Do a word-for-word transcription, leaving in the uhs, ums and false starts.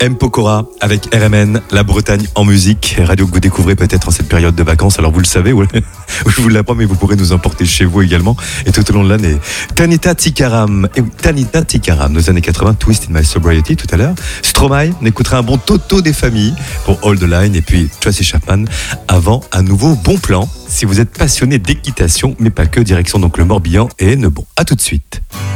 M. Pokora avec R M N, la Bretagne en musique. Radio que vous découvrez peut-être en cette période de vacances. Alors vous le savez, ouais. Je vous l'apprends, mais vous pourrez nous emporter chez vous également et tout au long de l'année. Tanita Tikaram, et oui, Tanita Tikaram, nos années quatre-vingts, Twist in My Sobriety tout à l'heure. Stromae, on écoutera un bon Toto des familles pour Hold the Line et puis Tracy Chapman avant un nouveau bon plan. Si vous êtes passionné d'équitation, mais pas que, direction donc le Morbihan et Hennebont. À tout de suite.